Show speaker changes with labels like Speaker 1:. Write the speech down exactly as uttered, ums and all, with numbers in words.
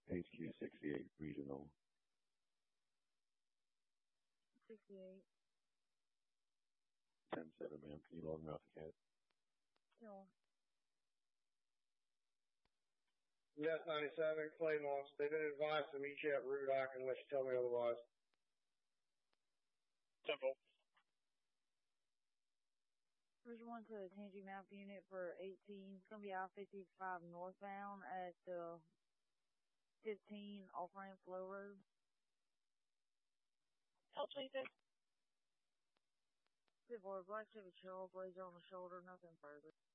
Speaker 1: H Q sixty-eight Regional.
Speaker 2: sixty-eight.
Speaker 1: ten seven, ma'am. Can you log me off the cat?
Speaker 2: No.
Speaker 3: Yes, ninety-seven, Claymore. They've been advised to meet you at Rudock unless you tell me otherwise.
Speaker 4: Temple.
Speaker 2: First one to the Tangy Map unit for eighteen. It's going to be I fifty-five northbound at the fifteen off-ramp Flow Road.
Speaker 4: L twenty-six.
Speaker 2: Good boy, black Chevy Trailblazer on the shoulder, nothing further.